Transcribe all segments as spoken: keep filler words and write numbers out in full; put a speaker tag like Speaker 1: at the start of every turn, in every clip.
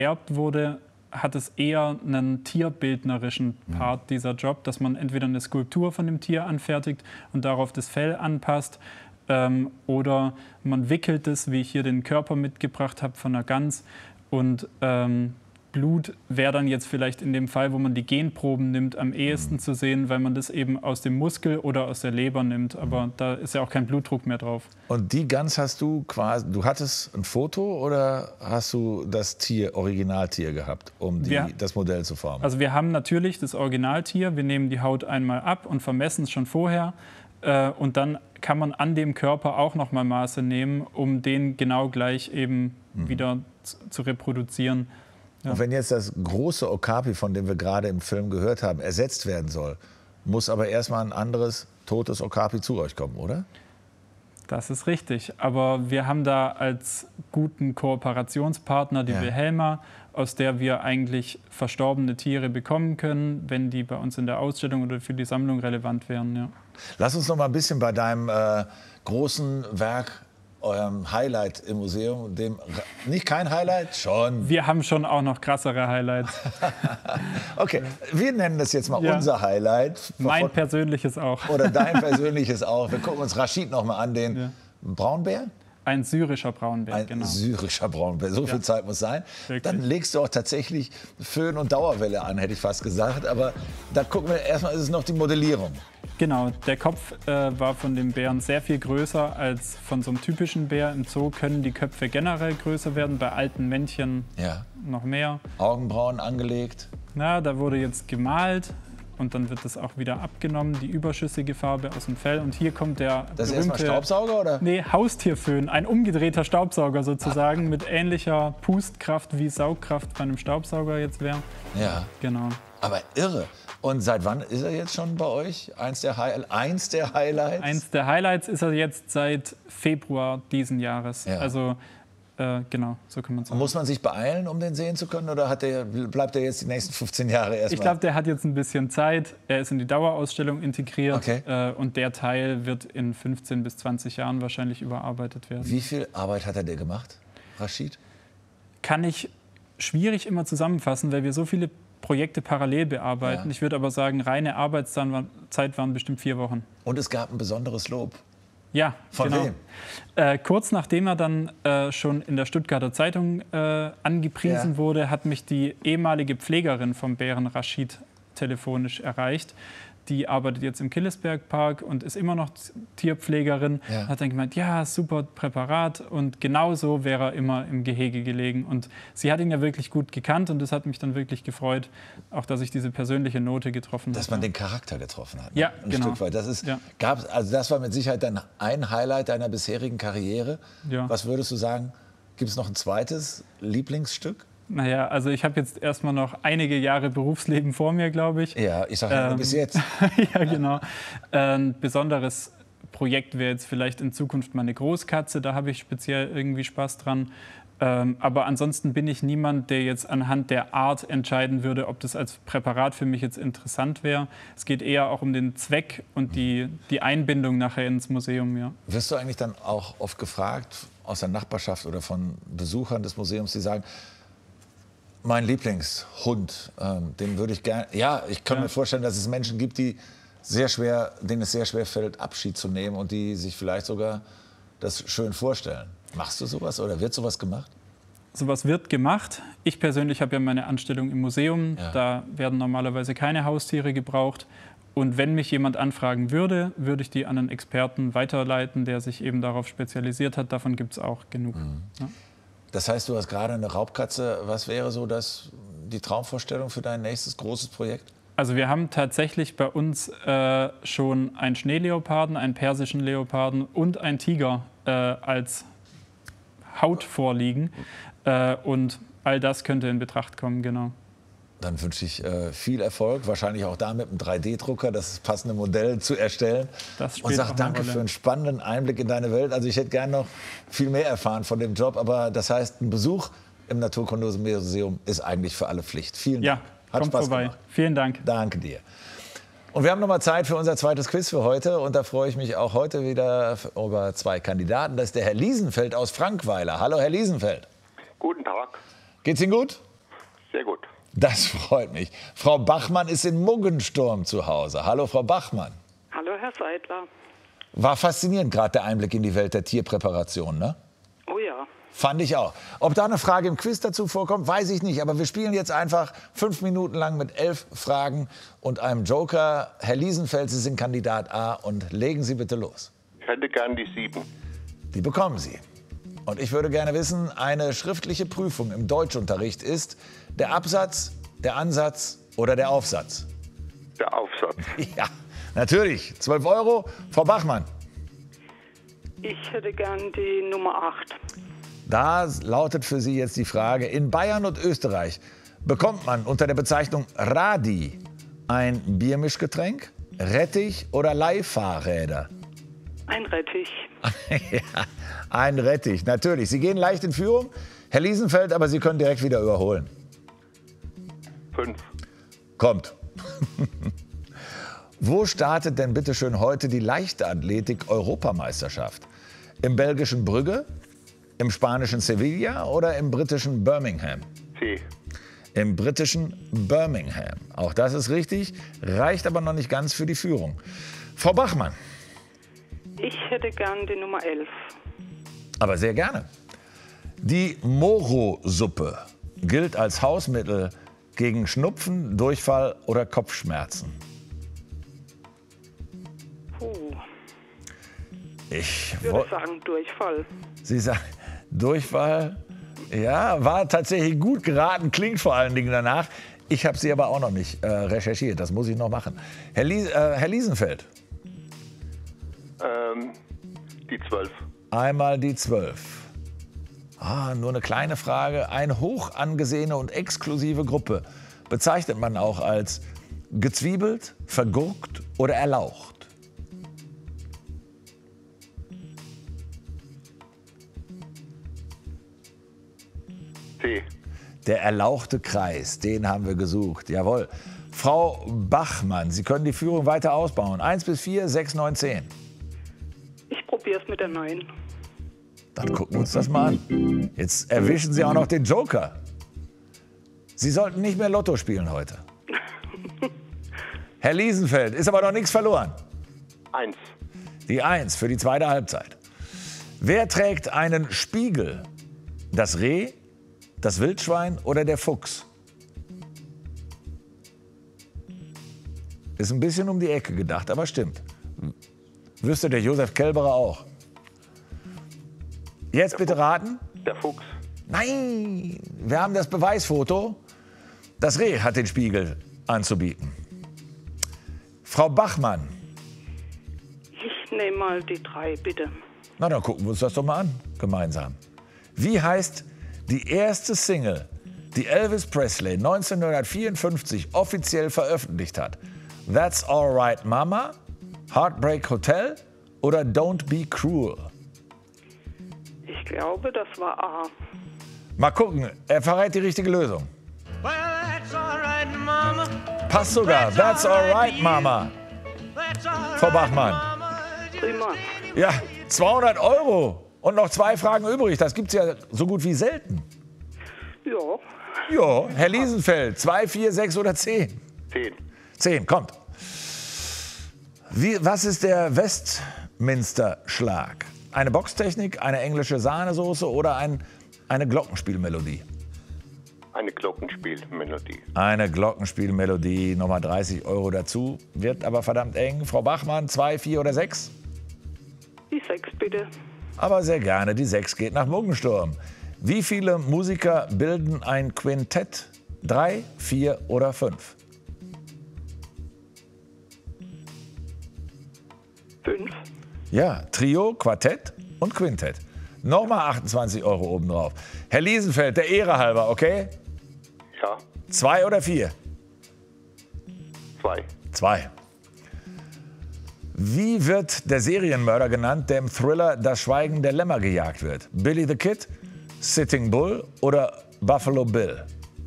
Speaker 1: vererbt wurde, hat es eher einen tierbildnerischen Part, dieser Job, dass man entweder eine Skulptur von dem Tier anfertigt und darauf das Fell anpasst, ähm, oder man wickelt es, wie ich hier den Körper mitgebracht habe von einer Gans. Und ähm, Blut wäre dann jetzt vielleicht in dem Fall, wo man die Genproben nimmt, am ehesten mhm. zu sehen, weil man das eben aus dem Muskel oder aus der Leber nimmt. Aber mhm. da ist ja auch kein Blutdruck mehr drauf.
Speaker 2: Und die Gans hast du quasi, du hattest ein Foto oder hast du das Tier, Originaltier gehabt, um die, wir, das Modell zu formen?
Speaker 1: Also wir haben natürlich das Originaltier, wir nehmen die Haut einmal ab und vermessen es schon vorher. Äh, und dann kann man an dem Körper auch noch mal Maße nehmen, um den genau gleich eben mhm. wieder zu, zu reproduzieren.
Speaker 2: Ja. Und wenn jetzt das große Okapi, von dem wir gerade im Film gehört haben, ersetzt werden soll, muss aber erstmal ein anderes totes Okapi zu euch kommen, oder?
Speaker 1: Das ist richtig. Aber wir haben da als guten Kooperationspartner die
Speaker 2: ja.
Speaker 1: Wilhelma, aus der wir eigentlich verstorbene Tiere bekommen können, wenn die bei uns in der Ausstellung oder für die Sammlung relevant wären. Ja.
Speaker 2: Lass uns noch mal ein bisschen bei deinem äh, großen Werk, eurem Highlight im Museum, dem nicht kein Highlight, schon.
Speaker 1: Wir haben schon auch noch krassere Highlights.
Speaker 2: Okay, wir nennen das jetzt mal
Speaker 1: ja.
Speaker 2: unser Highlight.
Speaker 1: Mein persönliches auch.
Speaker 2: Oder dein persönliches auch. Wir gucken uns Rashid noch mal an, den ja. Braunbär.
Speaker 1: Ein syrischer Braunbär,
Speaker 2: Ein
Speaker 1: genau.
Speaker 2: syrischer Braunbär, so viel ja. Zeit muss sein.
Speaker 1: Wirklich?
Speaker 2: Dann legst du auch tatsächlich Föhn und Dauerwelle an, hätte ich fast gesagt. Aber da gucken wir, erstmal ist es noch die Modellierung.
Speaker 1: Genau, der Kopf äh, war von dem Bären sehr viel größer als von so einem typischen Bär. Im Zoo können die Köpfe generell größer werden, bei alten Männchen ja. noch mehr.
Speaker 2: Augenbrauen angelegt.
Speaker 1: Na, da wurde jetzt gemalt. Und dann wird das auch wieder abgenommen, die überschüssige Farbe aus dem Fell. Und hier kommt der
Speaker 2: Das ist erstmal Staubsauger, oder?
Speaker 1: Nee, Haustierföhn. Ein umgedrehter Staubsauger sozusagen, mit ähnlicher Pustkraft wie Saugkraft bei einem Staubsauger jetzt wäre.
Speaker 2: Ja.
Speaker 1: Genau.
Speaker 2: Aber irre. Und seit wann ist er jetzt schon bei euch? Eins der, Hi eins der Highlights?
Speaker 1: Eins der Highlights ist er jetzt seit Februar diesen Jahres.
Speaker 2: Ja.
Speaker 1: Also Äh, genau, so kann man sagen.
Speaker 2: Muss man sich beeilen, um den sehen zu können, oder hat der, bleibt er jetzt die nächsten fünfzehn Jahre erstmal?
Speaker 1: Ich glaube, der hat jetzt ein bisschen Zeit. Er ist in die Dauerausstellung integriert.
Speaker 2: Okay.
Speaker 1: Äh, und der Teil wird in fünfzehn bis zwanzig Jahren wahrscheinlich überarbeitet werden.
Speaker 2: Wie viel Arbeit hat er dir gemacht, Rashid?
Speaker 1: Kann ich schwierig immer zusammenfassen, weil wir so viele Projekte parallel bearbeiten. Ja. Ich würde aber sagen, reine Arbeitszeit waren bestimmt vier Wochen.
Speaker 2: Und es gab ein besonderes Lob.
Speaker 1: Ja,
Speaker 2: von
Speaker 1: genau.
Speaker 2: wem?
Speaker 1: Äh, kurz nachdem er dann äh, schon in der Stuttgarter Zeitung äh, angepriesen
Speaker 2: ja.
Speaker 1: wurde, hat mich die ehemalige Pflegerin vom Bären Rashid telefonisch erreicht. Die arbeitet jetzt im Killesbergpark und ist immer noch Tierpflegerin.
Speaker 2: Ja.
Speaker 1: Hat dann gemeint, ja, super Präparat. Und genau so wäre er immer im Gehege gelegen. Und sie hat ihn ja wirklich gut gekannt und das hat mich dann wirklich gefreut, auch dass ich diese persönliche Note getroffen habe.
Speaker 2: Dass man den Charakter getroffen hat. Ne?
Speaker 1: Ja,
Speaker 2: ein
Speaker 1: genau.
Speaker 2: Stück weit. Das ist,
Speaker 1: ja.
Speaker 2: gab's, also das war mit Sicherheit dann ein Highlight deiner bisherigen Karriere.
Speaker 1: Ja.
Speaker 2: Was würdest du sagen, gibt es noch ein zweites Lieblingsstück?
Speaker 1: Naja, also ich habe jetzt erstmal noch einige Jahre Berufsleben vor mir, glaube ich.
Speaker 2: Ja, ich sage ja nur
Speaker 1: ähm,
Speaker 2: bis jetzt.
Speaker 1: Ja, genau. Ein besonderes Projekt wäre jetzt vielleicht in Zukunft meine Großkatze. Da habe ich speziell irgendwie Spaß dran. Ähm, aber ansonsten bin ich niemand, der jetzt anhand der Art entscheiden würde, ob das als Präparat für mich jetzt interessant wäre. Es geht eher auch um den Zweck und die, die Einbindung nachher ins Museum. Ja.
Speaker 2: Wirst du eigentlich dann auch oft gefragt aus der Nachbarschaft oder von Besuchern des Museums, die sagen, mein Lieblingshund, ähm, den würde ich gerne. Ja, ich kann
Speaker 1: ja.
Speaker 2: mir vorstellen, dass es Menschen gibt, die sehr schwer, denen es sehr schwer fällt, Abschied zu nehmen und die sich vielleicht sogar das schön vorstellen. Machst du sowas oder wird sowas gemacht?
Speaker 1: Sowas wird gemacht. Ich persönlich habe ja meine Anstellung im Museum.
Speaker 2: Ja.
Speaker 1: Da werden normalerweise keine Haustiere gebraucht. Und wenn mich jemand anfragen würde, würde ich die an einen Experten weiterleiten, der sich eben darauf spezialisiert hat. Davon gibt es auch genug.
Speaker 2: Mhm.
Speaker 1: Ja.
Speaker 2: Das heißt, du hast gerade eine Raubkatze. Was wäre so das, die Traumvorstellung für dein nächstes großes Projekt?
Speaker 1: Also wir haben tatsächlich bei uns äh, schon einen Schneeleoparden, einen persischen Leoparden und einen Tiger äh, als Haut vorliegen. Äh, und all das könnte in Betracht kommen, genau.
Speaker 2: Dann wünsche ich äh, viel Erfolg, wahrscheinlich auch da mit einem drei D Drucker, das passende Modell zu erstellen.
Speaker 1: Das spielt
Speaker 2: und sag
Speaker 1: auch eine
Speaker 2: danke
Speaker 1: Rolle.
Speaker 2: für einen spannenden Einblick in deine Welt. Also ich hätte gern noch viel mehr erfahren von dem Job, aber das heißt, ein Besuch im Naturkundemuseum ist eigentlich für alle Pflicht. Vielen
Speaker 1: Ja,
Speaker 2: Dank. Hat
Speaker 1: kommt
Speaker 2: Spaß
Speaker 1: vorbei.
Speaker 2: gemacht.
Speaker 1: Vielen Dank.
Speaker 2: Danke dir. Und wir haben noch mal Zeit für unser zweites Quiz für heute. Und da freue ich mich auch heute wieder über zwei Kandidaten. Das ist der Herr Liesenfeld aus Frankweiler. Hallo, Herr Liesenfeld.
Speaker 3: Guten Tag.
Speaker 2: Geht's Ihnen gut?
Speaker 3: Sehr gut.
Speaker 2: Das freut mich. Frau Bachmann ist in Muggensturm zu Hause. Hallo, Frau Bachmann.
Speaker 4: Hallo, Herr Seidler.
Speaker 2: War faszinierend gerade der Einblick in die Welt der Tierpräparation, ne?
Speaker 4: Oh ja.
Speaker 2: Fand ich auch. Ob da eine Frage im Quiz dazu vorkommt, weiß ich nicht. Aber wir spielen jetzt einfach fünf Minuten lang mit elf Fragen und einem Joker. Herr Liesenfeld, Sie sind Kandidat A und legen Sie bitte los.
Speaker 3: Ich hätte gern die sieben.
Speaker 2: Die bekommen Sie. Und ich würde gerne wissen, eine schriftliche Prüfung im Deutschunterricht ist der Absatz, der Ansatz oder der Aufsatz?
Speaker 3: Der Aufsatz.
Speaker 2: Ja, natürlich. zwölf Euro. Frau Bachmann.
Speaker 4: Ich hätte gern die Nummer acht.
Speaker 2: Da lautet für Sie jetzt die Frage, in Bayern und Österreich bekommt man unter der Bezeichnung Radi ein Biermischgetränk, Rettich oder Leihfahrräder?
Speaker 4: Ein Rettich.
Speaker 2: Ja, ein Rettich, natürlich. Sie gehen leicht in Führung, Herr Liesenfeld, aber Sie können direkt wieder überholen.
Speaker 3: Fünf.
Speaker 2: Kommt. Wo startet denn bitte schön heute die Leichtathletik-Europameisterschaft? Im belgischen Brügge, im spanischen Sevilla oder im britischen Birmingham?
Speaker 3: C.
Speaker 2: Im britischen Birmingham. Auch das ist richtig, reicht aber noch nicht ganz für die Führung. Frau Bachmann.
Speaker 4: Ich hätte gern die Nummer elf.
Speaker 2: Aber sehr gerne. Die Moro-Suppe gilt als Hausmittel gegen Schnupfen, Durchfall oder Kopfschmerzen.
Speaker 4: Puh.
Speaker 2: Ich
Speaker 4: Ich würde sagen Durchfall.
Speaker 2: Sie sagen Durchfall. Ja, war tatsächlich gut geraten, klingt vor allen Dingen danach. Ich habe sie aber auch noch nicht äh, recherchiert, das muss ich noch machen. Herr, Lies, äh, Herr Liesenfeld.
Speaker 3: Ähm, die zwölf.
Speaker 2: Einmal die zwölf. Ah, nur eine kleine Frage. Eine hoch angesehene und exklusive Gruppe bezeichnet man auch als gezwiebelt, vergurkt oder erlaucht.
Speaker 3: C.
Speaker 2: Der erlauchte Kreis, den haben wir gesucht. Jawohl. Frau Bachmann, Sie können die Führung weiter ausbauen. eins bis vier, sechs, neun, zehn.
Speaker 4: Ich probiere es mit der neun.
Speaker 2: Dann gucken wir uns das mal an. Jetzt erwischen Sie auch noch den Joker. Sie sollten nicht mehr Lotto spielen heute. Herr Liesenfeld, ist aber noch nichts verloren.
Speaker 3: Eins.
Speaker 2: Die eins für die zweite Halbzeit. Wer trägt einen Spiegel? Das Reh, das Wildschwein oder der Fuchs? Ist ein bisschen um die Ecke gedacht, aber stimmt. Wüsste der Josef Kelberer auch. Jetzt bitte raten.
Speaker 3: Der Fuchs.
Speaker 2: Nein, wir haben das Beweisfoto. Das Reh hat den Spiegel anzubieten. Frau Bachmann.
Speaker 4: Ich nehme mal die drei, bitte.
Speaker 2: Na, dann gucken wir uns das doch mal an, gemeinsam. Wie heißt die erste Single, die Elvis Presley neunzehnhundertvierundfünfzig offiziell veröffentlicht hat? That's Alright Mama, Heartbreak Hotel oder Don't Be Cruel?
Speaker 4: Ich glaube, das war A.
Speaker 2: Mal gucken, er verrät die richtige Lösung.
Speaker 5: Well, that's all right, Mama.
Speaker 2: Passt sogar, That's Alright Mama.
Speaker 5: That's all right,
Speaker 2: Frau Bachmann.
Speaker 5: Mama.
Speaker 4: Prima.
Speaker 2: Ja, zweihundert Euro und noch zwei Fragen übrig. Das gibt's ja so gut wie selten.
Speaker 4: Ja.
Speaker 2: Ja, Herr Liesenfeld, zwei, vier, sechs oder zehn?
Speaker 3: Zehn.
Speaker 2: Zehn, kommt. Wie, was ist der Westminster-Schlag? Eine Boxtechnik, eine englische Sahnesoße oder ein, eine Glockenspielmelodie?
Speaker 3: Eine Glockenspielmelodie.
Speaker 2: Eine Glockenspielmelodie, nochmal dreißig Euro dazu. Wird aber verdammt eng. Frau Bachmann, zwei, vier oder sechs?
Speaker 4: Die sechs, bitte.
Speaker 2: Aber sehr gerne, die sechs geht nach Muggensturm. Wie viele Musiker bilden ein Quintett? Drei, vier oder fünf?
Speaker 4: Fünf.
Speaker 2: Ja, Trio, Quartett und Quintett. Nochmal achtundzwanzig Euro obendrauf. Herr Liesenfeld, der Ehre halber, okay?
Speaker 3: Ja.
Speaker 2: Zwei oder vier?
Speaker 3: Zwei.
Speaker 2: Zwei. Wie wird der Serienmörder genannt, der im Thriller Das Schweigen der Lämmer gejagt wird? Billy the Kid, Sitting Bull oder Buffalo Bill?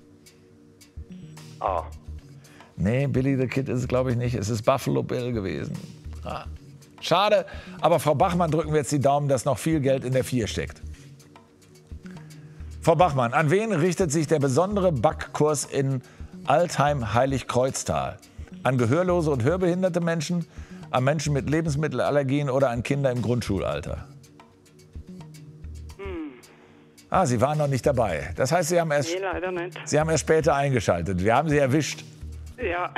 Speaker 3: A.
Speaker 2: Nee, Billy the Kid ist es, glaube ich, nicht. Es ist Buffalo Bill gewesen. Ah. Schade, aber Frau Bachmann drücken wir jetzt die Daumen, dass noch viel Geld in der vier steckt. Frau Bachmann, an wen richtet sich der besondere Backkurs in Altheim-Heiligkreuztal? An gehörlose und hörbehinderte Menschen, an Menschen mit Lebensmittelallergien oder an Kinder im Grundschulalter?
Speaker 4: Hm.
Speaker 2: Ah, Sie waren noch nicht dabei. Das heißt, Sie haben erst,
Speaker 4: Nee, leider nicht.
Speaker 2: Sie haben erst später eingeschaltet. Wir haben Sie erwischt.
Speaker 4: Ja.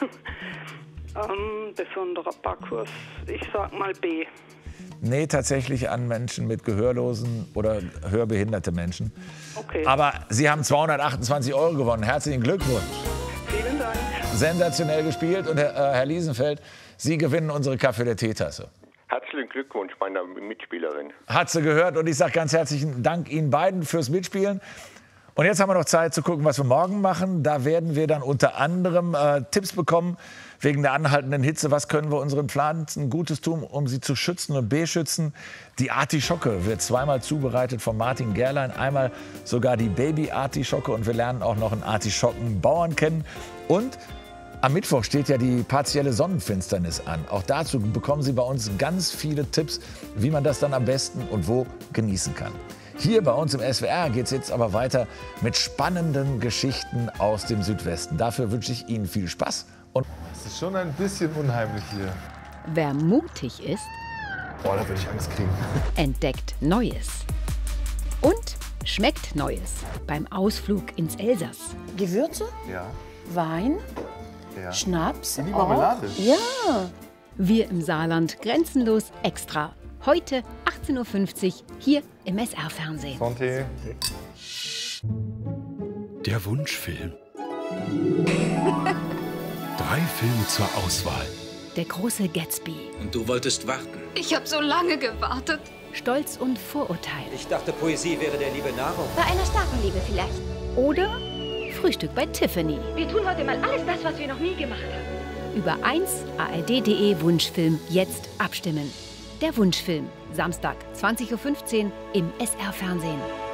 Speaker 4: ähm, besonderer Backkurs. Ich sag mal B.
Speaker 2: Nee, tatsächlich an Menschen mit gehörlosen oder hörbehinderte Menschen.
Speaker 4: Okay.
Speaker 2: Aber Sie haben zweihundertachtundzwanzig Euro gewonnen. Herzlichen Glückwunsch.
Speaker 4: Vielen Dank.
Speaker 2: Sensationell gespielt. Und Herr, äh, Herr Liesenfeld, Sie gewinnen unsere Kaffee der Teetasse.
Speaker 3: Herzlichen Glückwunsch meiner Mitspielerin.
Speaker 2: Hat sie gehört. Und ich sage ganz herzlichen Dank Ihnen beiden fürs Mitspielen. Und jetzt haben wir noch Zeit zu gucken, was wir morgen machen. Da werden wir dann unter anderem äh, Tipps bekommen wegen der anhaltenden Hitze. Was können wir unseren Pflanzen Gutes tun, um sie zu schützen und beschützen? Die Artischocke wird zweimal zubereitet von Martin Gerlein. Einmal sogar die Baby-Artischocke. Und wir lernen auch noch einen Artischockenbauern kennen. Und am Mittwoch steht ja die partielle Sonnenfinsternis an. Auch dazu bekommen Sie bei uns ganz viele Tipps, wie man das dann am besten und wo genießen kann. Hier bei uns im S W R geht es jetzt aber weiter mit spannenden Geschichten aus dem Südwesten. Dafür wünsche ich Ihnen viel Spaß. Und
Speaker 6: Es ist schon ein bisschen unheimlich hier.
Speaker 7: Wer mutig ist,
Speaker 6: Boah, da würde ich Angst kriegen.
Speaker 7: entdeckt Neues. Und schmeckt Neues beim Ausflug ins Elsass.
Speaker 8: Gewürze,
Speaker 6: Ja.
Speaker 8: Wein,
Speaker 6: ja.
Speaker 8: Schnaps.
Speaker 6: Die
Speaker 8: auch.
Speaker 6: Marmelade.
Speaker 8: Ja.
Speaker 7: Wir im Saarland grenzenlos extra. Heute achtzehn Uhr fünfzig hier im S R-Fernsehen.
Speaker 6: Santé.
Speaker 9: Der Wunschfilm. Drei Filme zur Auswahl.
Speaker 7: Der große Gatsby.
Speaker 10: Und du wolltest warten.
Speaker 11: Ich habe so lange gewartet.
Speaker 7: Stolz und Vorurteil.
Speaker 10: Ich dachte, Poesie wäre der Liebe Nahrung.
Speaker 11: Bei einer starken Liebe vielleicht.
Speaker 7: Oder Frühstück bei Tiffany.
Speaker 11: Wir tun heute mal alles das, was wir noch nie gemacht haben.
Speaker 7: Über eins A R D punkt de Wunschfilm jetzt abstimmen. Der Wunschfilm. Samstag, zwanzig Uhr fünfzehn im S R-Fernsehen.